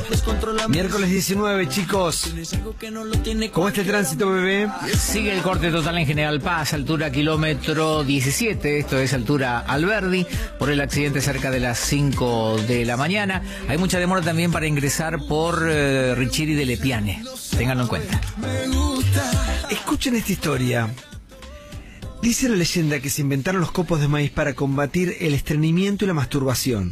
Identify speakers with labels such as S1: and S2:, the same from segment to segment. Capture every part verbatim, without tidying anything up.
S1: Miércoles diecinueve, chicos. ¿Cómo está el tránsito, bebé?
S2: Sigue el corte total en General Paz, altura kilómetro diecisiete, esto es altura Alberdi, por el accidente cerca de las cinco de la mañana. Hay mucha demora también para ingresar por eh, Richiri de Lepiane, ténganlo en cuenta.
S1: Escuchen esta historia. Dice la leyenda que se inventaron los copos de maíz para combatir el estreñimiento y la masturbación.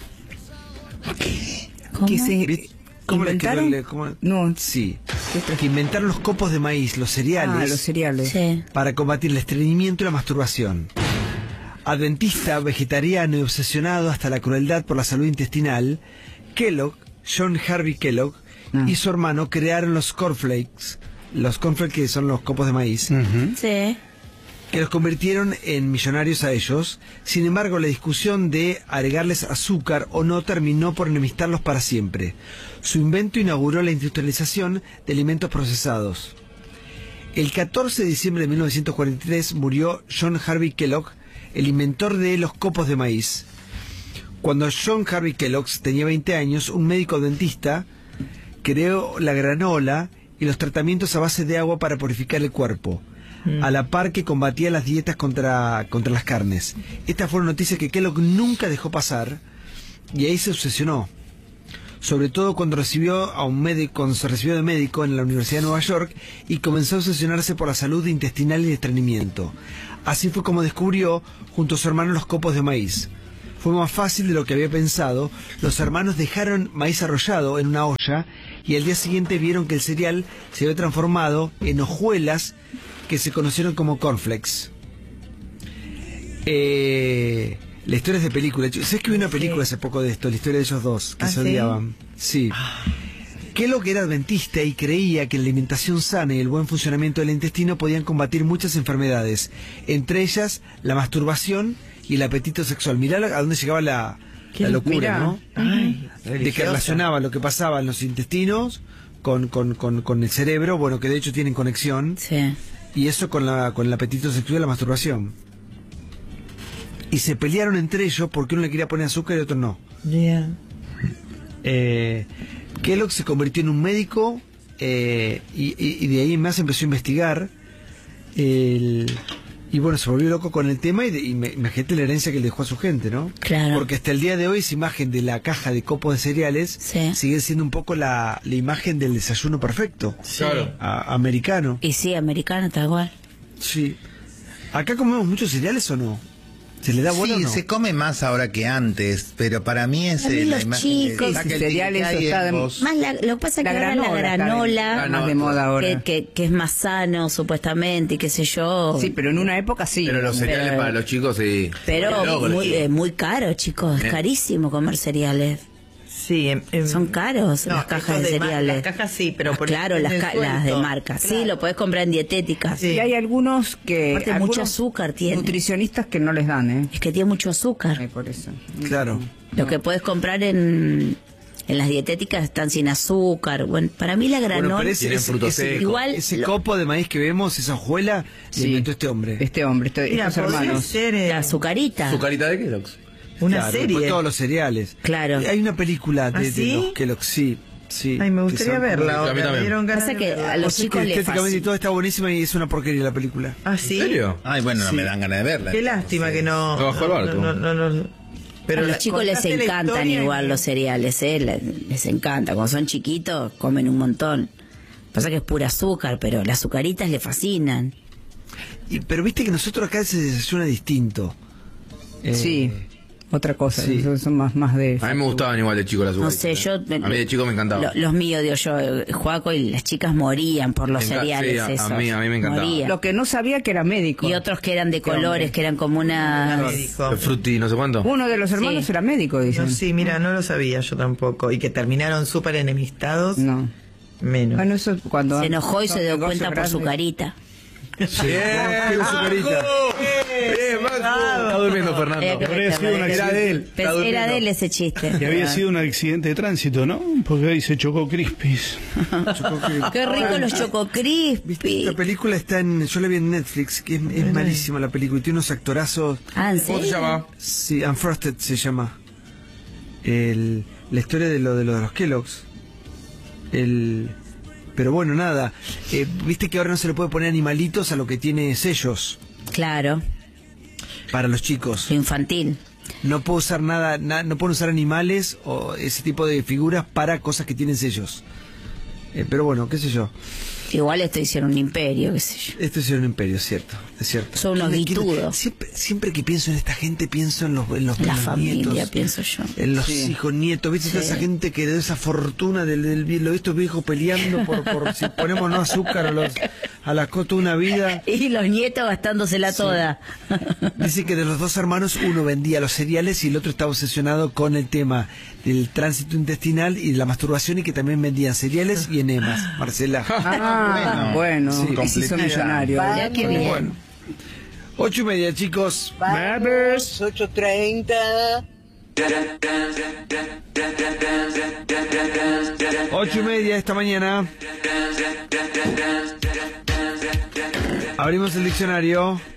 S3: ¿Cómo?
S1: ¿Qué se ¿Cómo
S3: ¿Inventaron?
S1: Le, cómo,
S3: No.
S1: Sí. Que inventaron los copos de maíz, los cereales,
S3: Ah, los cereales.
S4: Sí.
S1: para combatir el estreñimiento y la masturbación. Adventista, vegetariano y obsesionado hasta la crueldad por la salud intestinal, Kellogg, John Harvey Kellogg,
S3: Ah.
S1: y su hermano crearon los cornflakes, los cornflakes que son los copos de maíz,
S3: Uh-huh.
S4: Sí.
S1: que los convirtieron en millonarios a ellos. Sin embargo, la discusión de agregarles azúcar o no terminó por enemistarlos para siempre. Su invento inauguró la industrialización de alimentos procesados. El catorce de diciembre de mil novecientos cuarenta y tres murió John Harvey Kellogg, el inventor de los copos de maíz. Cuando John Harvey Kellogg tenía veinte años, un médico dentista creó la granola y los tratamientos a base de agua para purificar el cuerpo, a la par que combatía las dietas contra, contra las carnes. Esta fue una noticia que Kellogg nunca dejó pasar y ahí se obsesionó. Sobre todo cuando recibió a un médico, cuando se recibió de médico en la Universidad de Nueva York y comenzó a obsesionarse por la salud intestinal y el estreñimiento. Así fue como descubrió, junto a su hermano, los copos de maíz. Fue más fácil de lo que había pensado. Los hermanos dejaron maíz arrollado en una olla y al día siguiente vieron que el cereal se había transformado en hojuelas que se conocieron como cornflakes. Eh, la historia es de película. ¿Sabes que vi una película hace poco de esto? La historia de ellos dos, que
S3: ¿Ah,
S1: se
S3: sí?
S1: odiaban. Sí. Kellogg era adventista y creía que la alimentación sana y el buen funcionamiento del intestino podían combatir muchas enfermedades, entre ellas la masturbación y el apetito sexual. Mirá a dónde llegaba la, la locura,
S3: mirá.
S1: ¿no?
S3: Ay,
S1: De que relacionaba lo que pasaba en los intestinos con, con, con, con el cerebro, bueno, que de hecho tienen conexión,
S4: Sí.
S1: y eso con, la, con el apetito sexual y la masturbación. Y se pelearon entre ellos porque uno le quería poner azúcar y otro no.
S3: Yeah.
S1: Eh, Kellogg se convirtió en un médico eh, y, y, y de ahí en más empezó a investigar el, y bueno, se volvió loco con el tema y, de, y me, imagínate la herencia que le dejó a su gente, ¿no?
S4: Claro.
S1: Porque hasta el día de hoy esa imagen de la caja de copos de cereales
S4: Sí.
S1: sigue siendo un poco la, la imagen del desayuno perfecto.
S5: Claro.
S1: A- americano.
S4: Y sí, americano, tal cual.
S1: Sí. ¿Acá comemos muchos cereales o no? ¿Se le da bueno
S5: Sí,
S1: o no?
S5: se come más ahora que antes, pero para mí es
S4: A mí
S5: eh, la
S4: los
S5: imagen
S4: chicos,
S5: de saca el
S3: cereales,
S5: tic que hay
S3: está
S5: en
S3: de-
S5: vos.
S4: Más la- lo que pasa es que
S3: La
S4: ahora
S3: granola,
S4: la
S3: está
S4: granola,
S3: de- más de moda ahora.
S4: que, que, que es más sano supuestamente y qué sé yo.
S3: Sí, pero en una época sí.
S6: Pero los cereales
S4: Pero-
S6: para los chicos sí.
S4: Pero
S6: Loco,
S4: muy,
S6: los
S4: eh, muy caro, chicos. Es
S6: Eh.
S4: carísimo comer cereales.
S7: Sí, em- em-
S4: Son caros
S7: no,
S4: las cajas
S7: estos
S4: de
S7: ma-
S4: cereales.
S7: Las cajas sí, pero
S4: Ah,
S7: por
S4: claro,
S7: el-
S4: las,
S7: el
S4: ca- las de
S7: suelto.
S4: marca. Sí,
S7: Claro.
S4: lo podés comprar en dietéticas.
S7: Sí.
S3: Y hay algunos que...
S4: Aparte,
S3: algunos
S4: mucho azúcar tiene.
S3: Nutricionistas que no les dan, ¿eh?
S4: Es que tiene mucho azúcar.
S3: Ay, por eso.
S1: Claro.
S4: Lo que podés comprar en, en las dietéticas están sin azúcar. Bueno, para mí la
S1: Bueno,
S4: granola...
S1: pero ese,
S6: Tienen
S1: ese-
S6: fruto
S1: ese-
S6: seco.
S4: Igual
S1: ese
S4: lo-
S1: copo de maíz que vemos, esa hojuela,
S3: Sí.
S1: le inventó este hombre.
S3: Este hombre, este,
S7: Mira,
S3: estos
S7: podría
S3: hermanos.
S7: ser eh,
S4: la azucarita.
S6: Su carita de Kellogg's.
S7: una
S1: Claro,
S7: serie.
S1: después todos los cereales.
S4: Claro.
S1: Hay una película de,
S7: ¿Ah,
S1: de
S7: sí?
S1: los Kellogg, sí, sí.
S7: Ay, me
S1: que
S7: gustaría
S1: son-
S7: verla.
S6: A mí
S7: ahora,
S6: también.
S7: me dieron ganas
S4: Pasa
S7: de
S4: que
S7: verla.
S4: a los
S1: O sea,
S4: chicos
S1: que
S4: les
S1: estéticamente y
S4: fascina.
S1: todo está buenísima y es una porquería la película.
S7: ¿Ah, sí?
S6: ¿En serio?
S5: Ay, bueno, no
S1: Sí.
S5: me dan ganas de verla.
S7: Qué lástima que no...
S6: No bajó el barco.
S7: no, no, no, no. Pero
S4: a los
S7: la-
S4: chicos les
S7: contaste la
S4: encantan
S7: historia
S4: igual
S7: y-
S4: los cereales, ¿eh? Les, les encanta. Cuando son chiquitos, comen un montón. Pasa que es pura azúcar, pero las azucaritas les fascinan.
S1: Y, pero viste que nosotros acá se desayuna distinto. Eh,
S3: Sí, otra cosa.
S1: sí.
S3: Esos son más, más de...
S6: A mí me gustaban igual de chico las
S4: No
S6: uvas.
S4: sé, yo...
S6: A mí de chico me encantaba.
S4: Lo- los míos, digo yo, eh, Juaco y las chicas morían por los
S6: Me enca-
S4: cereales
S6: sí, a- a
S4: esos.
S6: mí- a mí me encantaba.
S4: Morían.
S3: Lo que no sabía que era médico.
S4: Y otros que eran de
S3: Este
S4: colores,
S3: hombre.
S4: que eran como una...
S7: Médico.
S6: El frutti, no sé cuánto.
S3: Uno de los hermanos
S4: Sí.
S3: era médico, dicen.
S7: No, sí, mira, no lo sabía yo tampoco. Y que terminaron súper enemistados,
S3: No.
S7: menos.
S3: Bueno, eso es cuando...
S4: Se enojó y se dio
S3: son
S4: cuenta por
S3: negocios
S4: su
S3: grandes.
S4: carita.
S6: Bien,
S1: Qué azucarita.
S6: Bien, Marco. Está durmiendo Fernando.
S4: Había que
S8: Habría sido
S4: meterlo.
S8: una
S6: Era de él.
S4: Pensé-
S6: Está
S4: Era
S6: durmiendo.
S4: de él ese chiste.
S8: Que había sido un accidente de tránsito, ¿no? Porque ahí se chocó Crispis.
S4: Qué rico los Choco
S1: ¿Viste?
S4: Crispy.
S1: Esta película está en... Yo la vi en Netflix, que es, es malísima la película y tiene unos actorazos...
S4: Ah, ¿en
S6: ¿Cómo se
S4: serio?
S6: llama?
S1: Sí, Unfrosted se llama. El, la historia de lo de, lo de los Kellogg's. El... Pero bueno, nada. Eh, Viste que ahora no se le puede poner animalitos a lo que tiene sellos
S4: Claro,
S1: para los chicos.
S4: lo infantil.
S1: No puedo usar nada, na- no pueden usar animales o ese tipo de figuras para cosas que tienen sellos. Eh, pero bueno, qué sé yo.
S4: Igual esto hicieron un imperio, qué sé yo.
S1: Esto es un imperio, cierto, es cierto.
S4: Son unos
S1: ¿Quién- quién-
S4: guitudos.
S1: Siempre, siempre que pienso en esta gente, pienso en los, en los, en
S4: La
S1: los
S4: familia,
S1: nietos,
S4: pienso yo.
S1: en los
S3: Sí.
S1: hijos, nietos. ¿Viste toda
S4: Sí.
S1: esa gente que de esa fortuna del, del, de estos viejos peleando por, por si ponemos no azúcar a, los, a las cosas toda una vida?
S4: Y los nietos gastándosela toda.
S1: Dice que de los dos hermanos uno vendía los cereales y el otro estaba obsesionado con el tema del tránsito intestinal y de la masturbación y que también vendían cereales y enemas. Marcela.
S3: Ah, bueno,
S1: Sí,
S3: y se hizo
S5: completita.
S3: millonario.
S4: Mirá qué bien.
S1: Bueno. Ocho y media, chicos.
S9: Vamos, ocho treinta.
S1: Ocho y media esta mañana. Abrimos el diccionario.